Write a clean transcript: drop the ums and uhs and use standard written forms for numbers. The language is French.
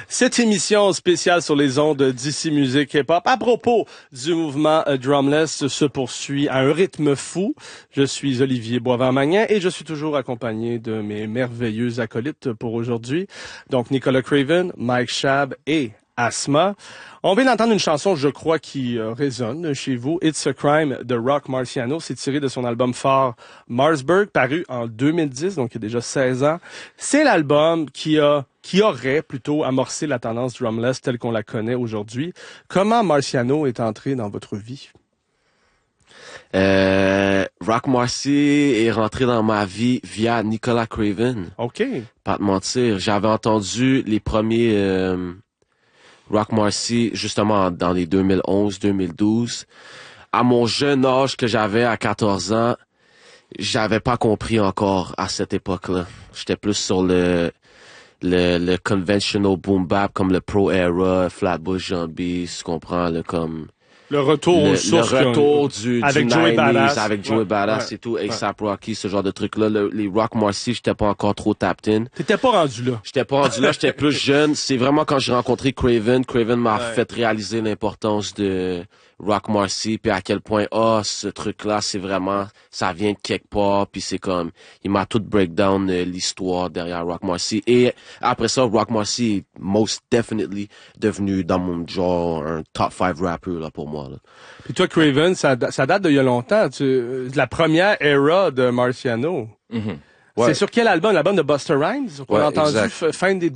Cette émission spéciale sur les ondes d'ici Musique Hip-Hop, à propos du mouvement Drumless, se poursuit à un rythme fou. Je suis Olivier Boisvert-Magnin et je suis toujours accompagné de mes merveilleux acolytes pour aujourd'hui. Donc Nicolas Craven, Mike Schaab et Asthma. On vient d'entendre une chanson, je crois, qui résonne chez vous. It's a Crime de Rock Marciano. C'est tiré de son album phare Marsburg, paru en 2010, donc il y a déjà 16 ans. C'est l'album qui aurait plutôt amorcé la tendance drumless telle qu'on la connaît aujourd'hui. Comment Marciano est entré dans votre vie? Rock Marcy est rentré dans ma vie via Nicolas Craven. OK. Pas te mentir, j'avais entendu les premiers Rock Marcy justement dans les 2011-2012. À mon jeune âge que j'avais à 14 ans, j'avais pas compris encore à cette époque-là. J'étais plus sur le conventional boom bap comme le Pro Era, Flatbush Jambi, tu comprends, comme le retour aux sources, le retour du avec 90s, Joey Badass, avec Joey Badass et tout, A$AP Rocky, ce genre de trucs-là. Les Rock Marcy, j'étais pas encore trop tapped in. T'étais pas rendu là. J'étais pas rendu là, j'étais plus jeune. C'est vraiment quand j'ai rencontré Craven m'a fait réaliser l'importance de Rock Marcy, puis à quel point, ce truc-là, c'est vraiment, ça vient de quelque part, puis c'est comme, il m'a tout breakdown l'histoire derrière Rock Marcy. Et après ça, Rock Marcy est most definitely devenu dans mon genre un top 5 rapper, là, pour moi, là. Puis toi, Craven, ça date d'il y a longtemps. La première era de Marciano. Mm-hmm. Ouais. C'est sur quel album? L'album de Busta Rhymes? Qu'on a entendu exact. fin des